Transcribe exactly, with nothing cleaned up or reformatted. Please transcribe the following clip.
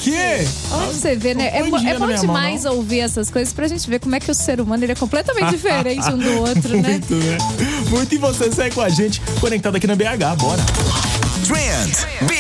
quê? Onde você vê, né? É, Não bo- põe é dinheiro bom na minha mão, demais ouvir essas coisas pra gente ver como é que o ser humano ele é completamente diferente um do outro, né? Muito, né? Muito, e você segue com a gente, conectado aqui na B H, bora. Trend B